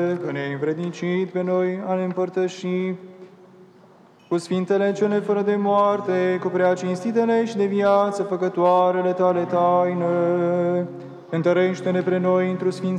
că ne-ai învrednicit pe noi a ne împărtăși cu sfintele cele fără de moarte, cu prea cinstitele și de viață făcătoarele tale taine. Întărește-ne pre noi într-o sfințenie